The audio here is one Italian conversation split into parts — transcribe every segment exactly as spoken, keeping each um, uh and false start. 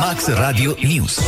Max Radio News.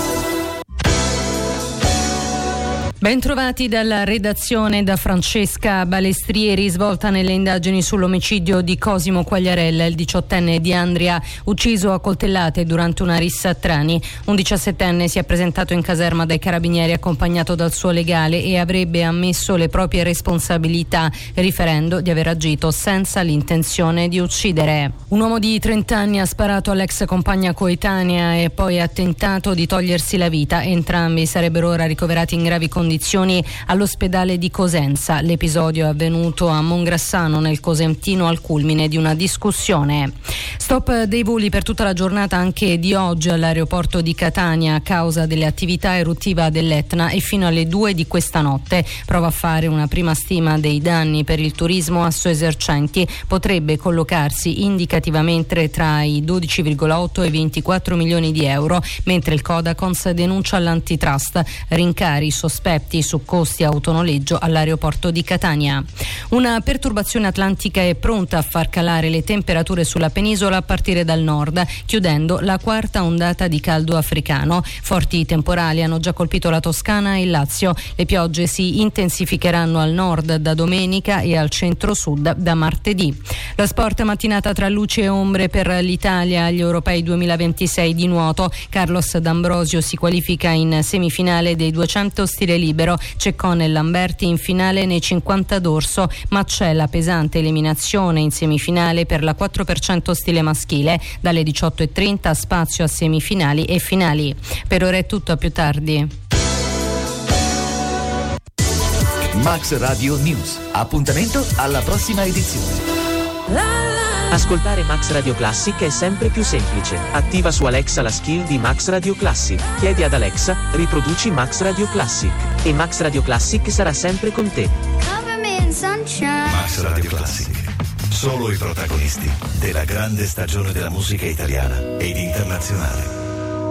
Bentrovati dalla redazione da Francesca Balestrieri. Svolta nelle indagini sull'omicidio di Cosimo Quagliarella, il diciottenne di Andria, ucciso a coltellate durante una rissa a Trani. Un diciassettenne si è presentato in caserma dai carabinieri accompagnato dal suo legale e avrebbe ammesso le proprie responsabilità, riferendo di aver agito senza l'intenzione di uccidere. Un uomo di trenta anni ha sparato all'ex compagna coetanea e poi ha tentato di togliersi la vita. Entrambi sarebbero ora ricoverati in gravi condizioni all'ospedale di Cosenza. L'episodio è avvenuto a Mongrassano, nel Cosentino, al culmine di una discussione. Stop dei voli per tutta la giornata anche di oggi all'aeroporto di Catania a causa delle attività eruttiva dell'Etna e fino alle due di questa notte. Prova a fare una prima stima dei danni per il turismo assoesercenti. Potrebbe collocarsi indicativamente tra i dodici virgola otto e i ventiquattro milioni di euro, mentre il Codacons denuncia l'antitrust, rincari sospetti su costi autonoleggio all'aeroporto di Catania. Una perturbazione atlantica è pronta a far calare le temperature sulla penisola a partire dal nord, chiudendo la quarta ondata di caldo africano. Forti temporali hanno già colpito la Toscana e il Lazio. Le piogge si intensificheranno al nord da domenica e al centro-sud da martedì. La sport mattinata tra luci e ombre per l'Italia agli europei duemilaventisei di nuoto. Carlos D'Ambrosio si qualifica in semifinale dei duecento stile libero. Ceccone e Lamberti in finale nei cinquanta d'orso, ma c'è la pesante eliminazione in semifinale per la quattro per cento stile maschile. Dalle diciotto e trenta spazio a semifinali e finali. Per ora è tutto, a più tardi. Max Radio News. Appuntamento alla prossima edizione. Ascoltare Max Radio Classic è sempre più semplice. Attiva su Alexa la skill di Max Radio Classic. Chiedi ad Alexa, riproduci Max Radio Classic. E Max Radio Classic sarà sempre con te. Max Radio Classic. Solo i protagonisti della grande stagione della musica italiana ed internazionale.